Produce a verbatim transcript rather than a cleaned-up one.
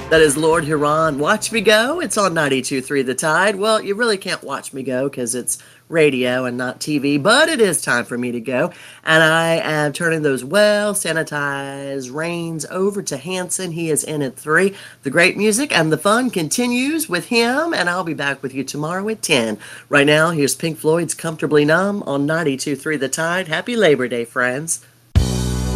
That is Lord Huron. Watch Me Go. It's on ninety-two point three The Tide. Well, you really can't watch me go because it's radio and not T V, but it is time for me to go. And I am turning those well sanitized reins over to Hanson. He is in at three. The great music and the fun continues with him, and I'll be back with you tomorrow at ten. Right now, here's Pink Floyd's Comfortably Numb on ninety-two point three The Tide. Happy Labor Day, friends.